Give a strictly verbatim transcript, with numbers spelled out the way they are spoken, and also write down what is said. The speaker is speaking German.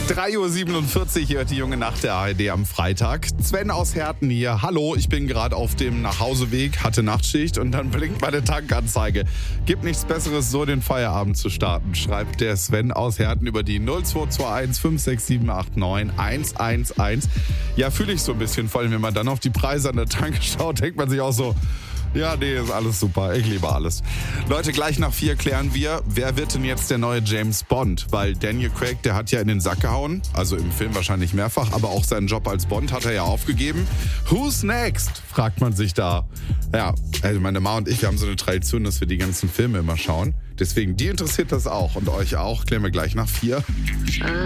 drei Uhr siebenundvierzig hört die junge Nacht der A R D am Freitag. Sven aus Herten hier. Hallo, ich bin gerade auf dem Nachhauseweg, hatte Nachtschicht und dann blinkt meine Tankanzeige. Gibt nichts Besseres, so den Feierabend zu starten, schreibt der Sven aus Herten über die null zwei zwei eins fünf sechs sieben acht neun eins eins eins. Ja, fühle ich so ein bisschen, vor allem wenn man dann auf die Preise an der Tanke schaut, denkt man sich auch so, ja, nee, ist alles super. Ich liebe alles. Leute, gleich nach vier klären wir, wer wird denn jetzt der neue James Bond? Weil Daniel Craig, der hat ja in den Sack gehauen. Also im Film wahrscheinlich mehrfach, aber auch seinen Job als Bond hat er ja aufgegeben. Who's next? Fragt man sich da. Ja, also meine Ma und ich, wir haben so eine Tradition, dass wir die ganzen Filme immer schauen. Deswegen, die interessiert das auch und euch auch. Klären wir gleich nach vier.